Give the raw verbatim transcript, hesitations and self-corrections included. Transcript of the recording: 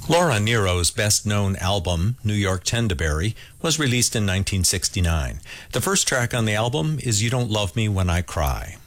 Laura Nero's best-known album, New York Tendaberry, was released in nineteen sixty-nine. The first track on the album is You Don't Love Me When I Cry.